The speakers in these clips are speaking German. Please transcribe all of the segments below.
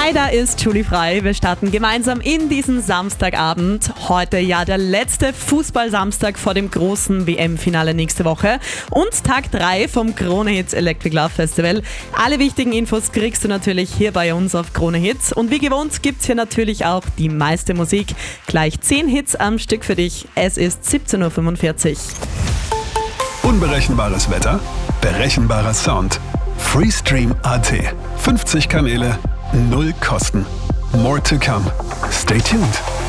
Hi, da ist Julie Frei. Wir starten gemeinsam in diesen Samstagabend. Heute ja der letzte Fußball-Samstag vor dem großen WM-Finale nächste Woche und Tag 3 vom Krone Hits Electric Love Festival. Alle wichtigen Infos kriegst du natürlich hier bei uns auf Krone Hits. Und wie gewohnt gibt's hier natürlich auch die meiste Musik. Gleich 10 Hits am Stück für dich. Es ist 17.45 Uhr. Unberechenbares Wetter, berechenbarer Sound. Freestream.at. 50 Kanäle, 0 Kosten. More to come. Stay tuned.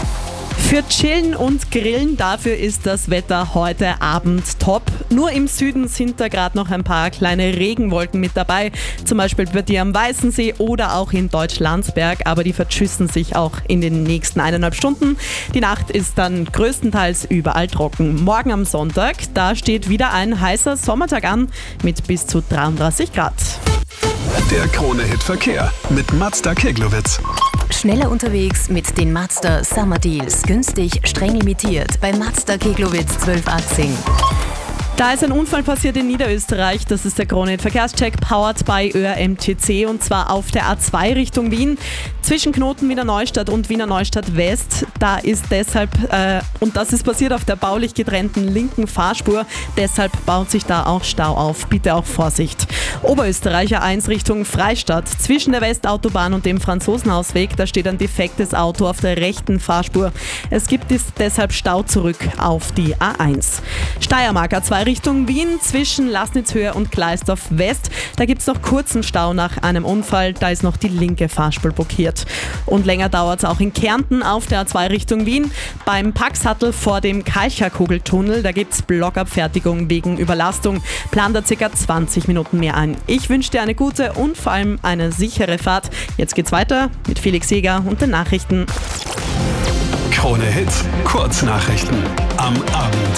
Für Chillen und Grillen, dafür ist das Wetter heute Abend top. Nur im Süden sind da gerade noch ein paar kleine Regenwolken mit dabei. Zum Beispiel bei dir am Weißensee oder auch in Deutschlandsberg. Aber die vertschüssen sich auch in den nächsten 1,5 Stunden. Die Nacht ist dann größtenteils überall trocken. Morgen am Sonntag, da steht wieder ein heißer Sommertag an mit bis zu 33 Grad. Der Krone-Hit Verkehr mit Mazda Keglowitz. Schneller unterwegs mit den Mazda Summer Deals. Günstig, streng limitiert bei Mazda Keglowitz 1218. Da ist ein Unfall passiert in Niederösterreich. Das ist der Krone-Hit Verkehrscheck, powered by ÖRMTC, und zwar auf der A2 Richtung Wien. Zwischen Knoten Wiener Neustadt und Wiener Neustadt West. Da ist deshalb, und das ist passiert auf der baulich getrennten linken Fahrspur. Deshalb baut sich da auch Stau auf. Bitte auch Vorsicht. Oberösterreicher 1 Richtung Freistadt. Zwischen der Westautobahn und dem Franzosenhausweg, da steht ein defektes Auto auf der rechten Fahrspur. Es gibt deshalb Stau zurück auf die A1. Steiermark A2 Richtung Wien zwischen Laßnitzhöhe und Gleisdorf West. Da gibt es noch kurzen Stau nach einem Unfall. Da ist noch die linke Fahrspur blockiert. Und länger dauert es auch in Kärnten auf der A2 Richtung Wien. Beim Paxhattel vor dem Kalcherkugeltunnel, da gibt es Blockabfertigung wegen Überlastung. Plant da ca. 20 Minuten mehr ein. Ich wünsche dir eine gute und vor allem eine sichere Fahrt. Jetzt geht's weiter mit Felix Jäger und den Nachrichten. Krone Hits, Kurznachrichten am Abend.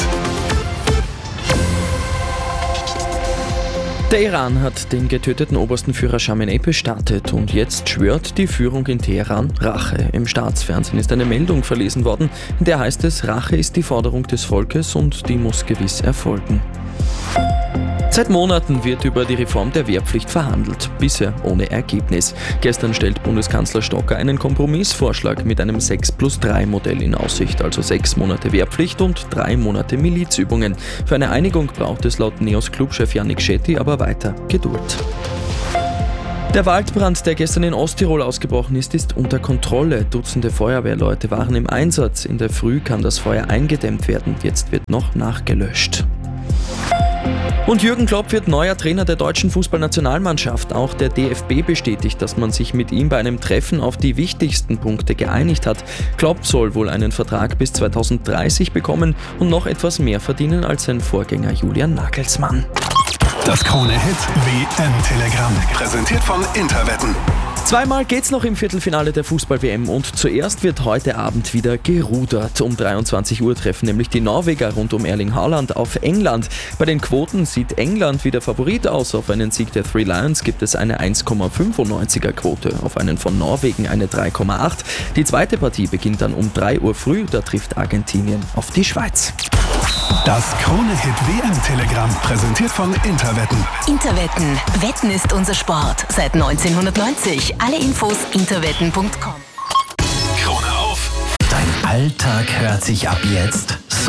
Der Iran hat den getöteten obersten Führer Khamenei bestattet und jetzt schwört die Führung in Teheran Rache. Im Staatsfernsehen ist eine Meldung verlesen worden, in der heißt es, Rache ist die Forderung des Volkes und die muss gewiss erfolgen. Seit Monaten wird über die Reform der Wehrpflicht verhandelt, bisher ohne Ergebnis. Gestern stellt Bundeskanzler Stocker einen Kompromissvorschlag mit einem 6+3-Modell in Aussicht, also 6 Monate Wehrpflicht und 3 Monate Milizübungen. Für eine Einigung braucht es laut NEOS-Clubchef Yannick Shetty aber weiter Geduld. Der Waldbrand, der gestern in Osttirol ausgebrochen ist, ist unter Kontrolle. Dutzende Feuerwehrleute waren im Einsatz. In der Früh kann das Feuer eingedämmt werden. Jetzt wird noch nachgelöscht. Und Jürgen Klopp wird neuer Trainer der deutschen Fußballnationalmannschaft. Auch der DFB bestätigt, dass man sich mit ihm bei einem Treffen auf die wichtigsten Punkte geeinigt hat. Klopp soll wohl einen Vertrag bis 2030 bekommen und noch etwas mehr verdienen als sein Vorgänger Julian Nagelsmann. Das Krone-Hit WM-Telegramm, präsentiert von Interwetten. Zweimal geht's noch im Viertelfinale der Fußball-WM und zuerst wird heute Abend wieder gerudert. Um 23 Uhr treffen nämlich die Norweger rund um Erling Haaland auf England. Bei den Quoten sieht England wieder Favorit aus. Auf einen Sieg der Three Lions gibt es eine 1,95er Quote, auf einen von Norwegen eine 3,8. Die zweite Partie beginnt dann um 3 Uhr früh, da trifft Argentinien auf die Schweiz. Das Krone-Hit WM-Telegramm, präsentiert von Interwetten. Interwetten. Wetten ist unser Sport. Seit 1990. Alle Infos interwetten.com. Krone auf. Dein Alltag hört sich ab jetzt